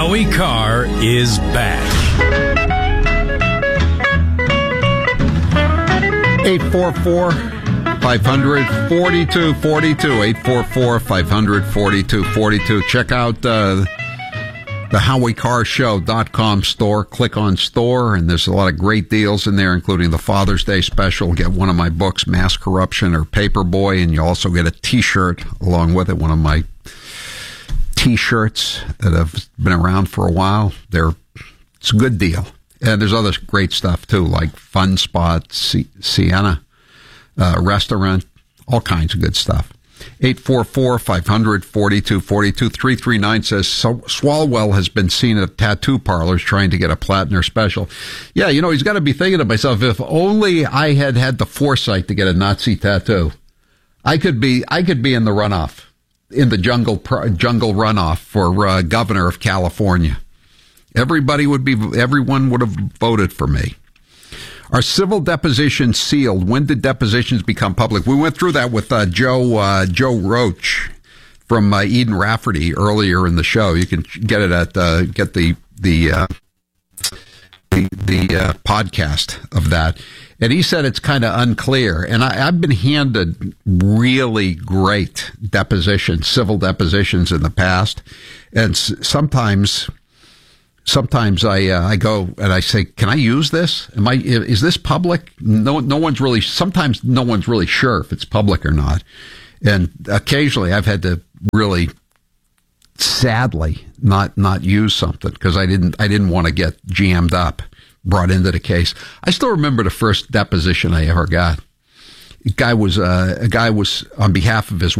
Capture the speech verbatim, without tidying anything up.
Howie Carr is back. eight four four, five hundred, forty-two forty-two. eight four four, five hundred, forty-two forty-two. Check out uh, the Howie Carr Show dot com store. Click on store, and there's a lot of great deals in there, including the Father's Day special. Get one of my books, Mass Corruption or Paperboy, and you also get a T-shirt along with it, one of my T-shirts that have been around for a while. They're it's a good deal. And there's other great stuff, too, like Fun Spot, C- Sienna uh, Restaurant, all kinds of good stuff. eight four four, five hundred, forty-two forty-two. three three nine says, so Swalwell has been seen at tattoo parlors trying to get a Plattner special. Yeah, you know, he's got to be thinking to myself, if only I had had the foresight to get a Nazi tattoo, I could be I could be in the runoff, in the jungle jungle runoff for uh, governor of California. Everybody would be, everyone would have voted for me. Are civil depositions sealed? When did depositions become public? We went through that with uh, Joe uh, Joe Roach from uh, Eden Rafferty earlier in the show. You can get it at uh, get the the uh, the, the uh, podcast of that, and he said it's kind of unclear. And I, I've been handed really great depositions, civil depositions in the past, and s- sometimes. Sometimes I uh, I go and I say, can I use this? Am I is this public? No, no one's really. Sometimes no one's really sure if it's public or not. And occasionally I've had to really, sadly, not not use something because I didn't I didn't want to get jammed up, brought into the case. I still remember the first deposition I ever got. A guy was uh, a guy was on behalf of his